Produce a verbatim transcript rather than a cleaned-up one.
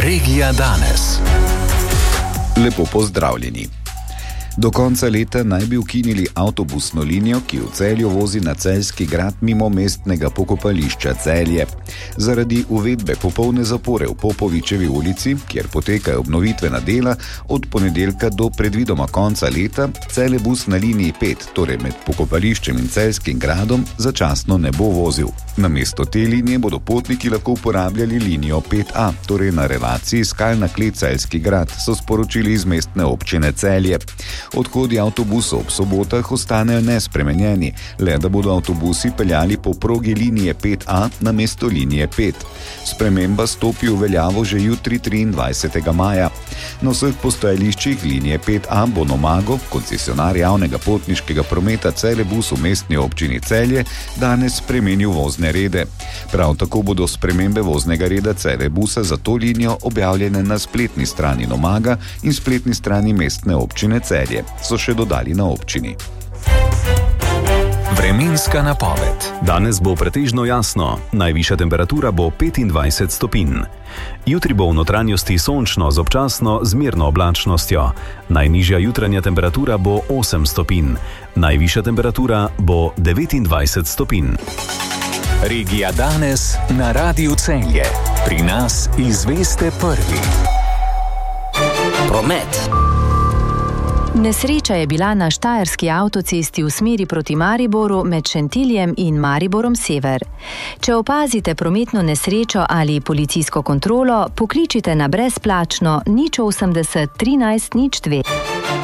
Regija danes. Lepo pozdravljeni. Do konca leta naj bi ukinili avtobusno linijo, ki v Celju vozi na Celjski grad mimo mestnega pokopališča Celje. Zaradi uvedbe popolne zapore v Popovičevi ulici, kjer potekajo obnovitvena dela, od ponedeljka do predvidoma konca leta Celebus na liniji pet, torej med pokopališčem in Celjskim gradom, začasno ne bo vozil. Namesto te linije bodo potniki lahko uporabljali linijo pet a, torej na relaciji Skalna klet Celjski grad, so sporočili iz mestne občine Celje. Odhodi avtobusov ob sobotah ostanejo nespremenjeni, le da bodo avtobusi peljali po progi linije pet a namesto linije pet. Sprememba stopi v veljavo že jutri triindvajsetega maja. Na vseh postajališčih linije pet a bo Nomago, koncesionar javnega potniškega prometa Celebus v mestni občini Celje, danes spremenil vozne rede. Prav tako bodo spremembe voznega reda Celebusa za to linijo objavljene na spletni strani Nomaga in spletni strani mestne občine Celje, so še dodali na občini. Vremenska napoved. Danes bo pretežno jasno, najvišja temperatura bo petindvajset stopinj. Jutri bo v notranjosti sončno z občasno zmerno oblačnostjo. Najnižja jutranja temperatura bo osem stopinj. Najvišja temperatura bo devetindvajset stopinj. Regija danes na Radiu Celje. Pri nas izveste prvi. Promet. Nesreča je bila na štajerski avtocesti v smeri proti Mariboru med Šentiljem in Mariborom sever. Če opazite prometno nesrečo ali policijsko kontrolo, pokličite na brezplačno nič osemdeset trinajst nič dve.